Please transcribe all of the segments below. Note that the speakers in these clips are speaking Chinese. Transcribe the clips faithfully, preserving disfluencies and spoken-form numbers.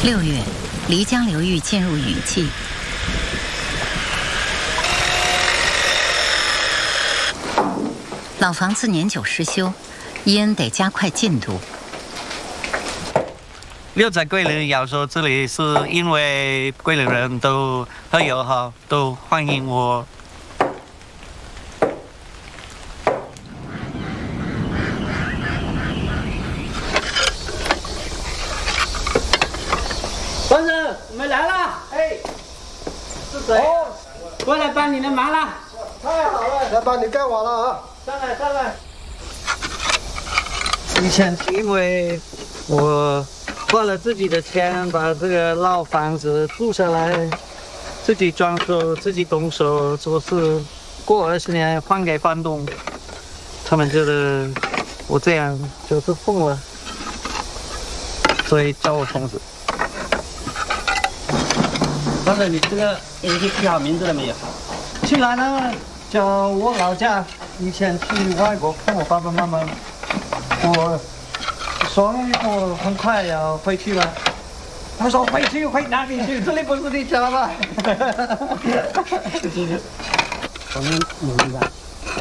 六月，漓江流域进入雨季。老房子年久失修，伊恩得加快进度。 留在桂林要说这里是因为桂林人都很友好，都欢迎我。 先生，我们来了。哎，是谁？哦，过来帮你的忙了。 太好了，来帮你干完了啊！ 上来，上来。 以前因为我花了自己的钱把这个老房子住下来，自己装修，自己动手做事，过二十年还给房东，他们觉得我这样就是疯了，所以叫我疯子。 先生，你这个已经起好名字了没有？ 起来了，叫我老家。以前去外国看我爸爸妈妈，我说我很快要回去了。他说回去回哪里去？这里不是你家吗？ 我们努力吧。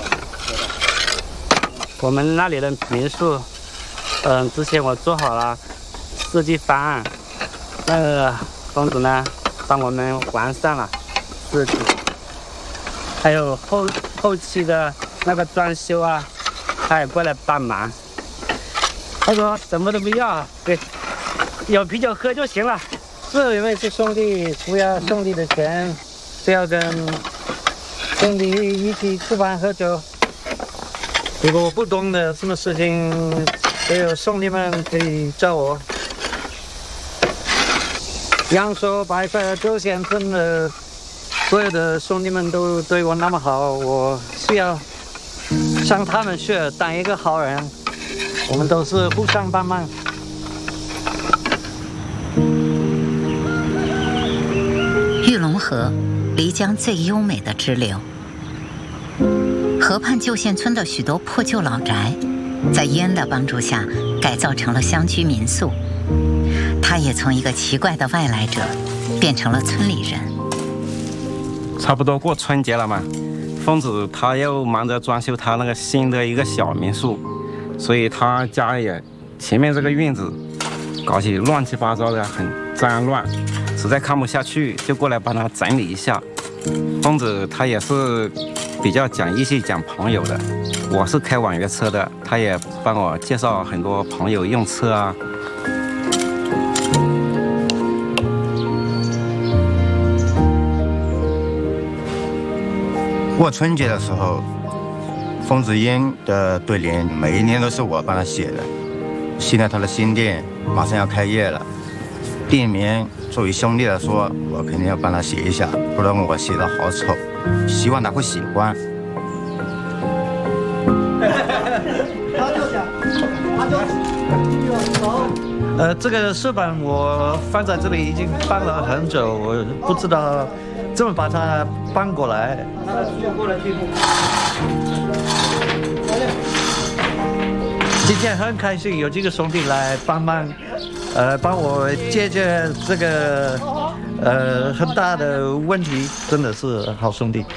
我们那里的民宿，嗯，之前我做好了设计方案，那个疯子呢帮我们完善了设计，还有后后期的那个装修啊，他也过来帮忙。他说什么都不要，对，有啤酒喝就行了。是因为是兄弟，不要兄弟的钱，不要跟兄弟一起吃饭喝酒。如果我不懂的什么事情，只有兄弟们可以教我。阳朔白色周县村的所有的兄弟们都对我那么好，我需要向他们学，当一个好人。我们都是互相帮忙。 玉龙河，漓江最优美的支流。河畔旧县村的许多破旧老宅，在伊恩的帮助下改造成了乡居民宿。他也从一个奇怪的外来者变成了村里人。 差不多过春节了嘛，疯子他又忙着装修他那个新的一个小民宿，所以他家也前面这个院子搞起乱七八糟的，很脏乱，实在看不下去，就过来帮他整理一下。疯子他也是比较讲义气、讲朋友的。我是开网约车的，他也帮我介绍很多朋友用车啊。 过春节的时候，疯子烟的对联每一年都是我帮他写的。现在他的新店马上要开业了，店名作为兄弟来说，我肯定要帮他写一下，不然我写的好丑，希望他会喜欢。 他就讲，他就呃，这个石板我放在这里已经放了很久，我不知道怎么把它搬过来。 过来去。 今天很开心有几个兄弟来帮忙，呃，帮我解决这个呃很大的问题，真的是好兄弟。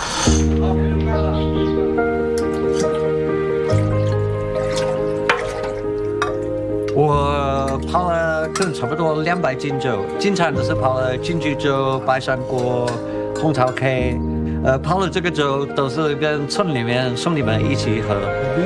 我泡了可能差不多两百斤酒，经常都是泡了金桔酒、白山果、红桃 K， 呃，泡了这个酒都是跟村里面兄弟们一起喝。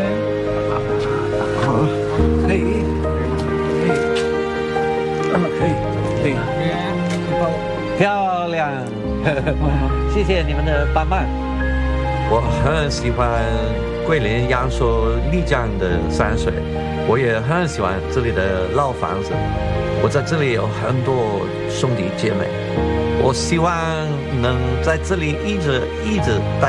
可以，可以，可以，可以，漂亮，谢谢你们的帮忙。 我很喜欢桂林、阳朔、漓江的山水，我也很喜欢这里的老房子。我在这里有很多兄弟姐妹，我希望能在这里一直一直待。